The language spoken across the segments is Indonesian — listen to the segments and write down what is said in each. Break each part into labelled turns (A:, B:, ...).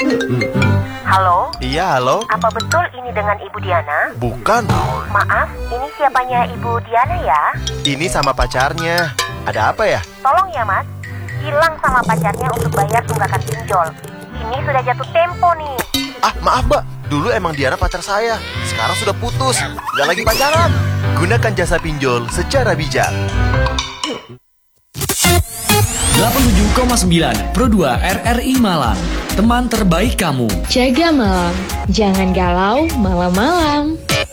A: Halo?
B: Iya, halo?
A: Apa betul ini dengan Ibu Diana?
B: Bukan.
A: Maaf, ini siapanya Ibu Diana ya?
B: Ini sama pacarnya. Ada apa ya?
A: Tolong ya Mas, bilang sama pacarnya untuk bayar tunggakan pinjol. Ini sudah jatuh tempo nih.
B: Ah, maaf Mbak. Dulu emang Diana pacar saya. Sekarang sudah putus. Nggak lagi pacaran. Gunakan jasa pinjol secara bijak.
C: 87,9 Pro 2 RRI Malang. Teman terbaik kamu.
D: Jaga malam, jangan galau malam-malam.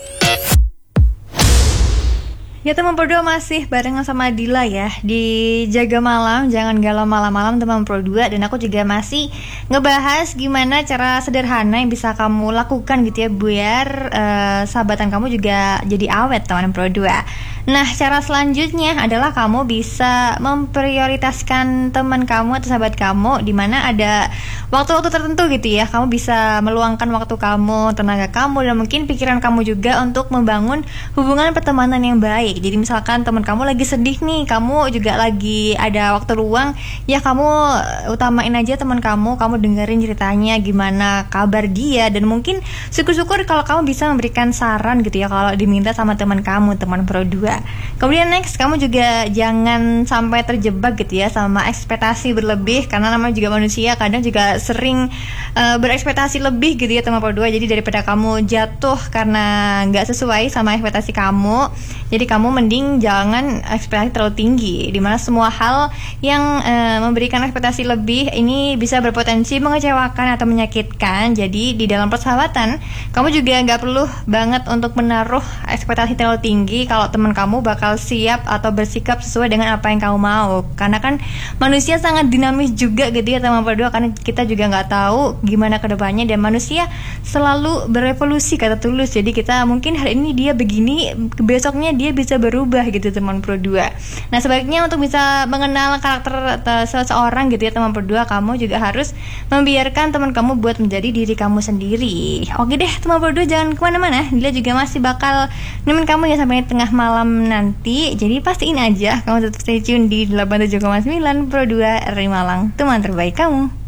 E: Ya teman Pro 2 masih barengan sama Dila ya di Jaga Malam, jangan galau malam-malam teman Pro 2. Dan aku juga masih ngebahas gimana cara sederhana yang bisa kamu lakukan gitu ya biar sahabatan kamu juga jadi awet teman Pro 2. Nah, cara selanjutnya adalah kamu bisa memprioritaskan teman kamu atau sahabat kamu di mana ada waktu-waktu tertentu gitu ya. Kamu bisa meluangkan waktu kamu, tenaga kamu, dan mungkin pikiran kamu juga untuk membangun hubungan pertemanan yang baik. Jadi misalkan teman kamu lagi sedih nih, kamu juga lagi ada waktu luang, ya kamu utamain aja teman kamu dengerin ceritanya gimana kabar dia, dan mungkin syukur-syukur kalau kamu bisa memberikan saran gitu ya kalau diminta sama teman kamu, teman Pro 2. Kemudian next, kamu juga jangan sampai terjebak gitu ya sama ekspektasi berlebih, karena namanya juga manusia kadang juga sering berekspektasi lebih gitu ya teman Pro 2. Jadi daripada kamu jatuh karena nggak sesuai sama ekspektasi kamu, jadi kamu mending jangan ekspektasi terlalu tinggi, dimana semua hal yang memberikan ekspektasi lebih ini bisa berpotensi mengecewakan atau menyakitkan. Jadi di dalam persahabatan kamu juga nggak perlu banget untuk menaruh ekspektasi terlalu tinggi kalau teman kamu bakal siap atau bersikap sesuai dengan apa yang kamu mau, karena kan manusia sangat dinamis juga gitu ya teman Pro 2, karena kita juga nggak tahu gimana kedepannya, dan manusia selalu berevolusi kata Tulus. Jadi kita mungkin hari ini dia begini, besoknya dia bisa berubah gitu teman Pro 2. Nah, sebaiknya untuk bisa mengenal karakter seseorang gitu ya teman Pro 2, kamu juga harus membiarkan teman kamu buat menjadi diri kamu sendiri. Oke deh teman Pro 2, jangan kemana-mana, dia juga masih bakal nemenin kamu ya sampai tengah malam nanti. Jadi pastiin aja kamu tetap stay tune di 87,9 Pro 2 RRI Malang, teman terbaik kamu.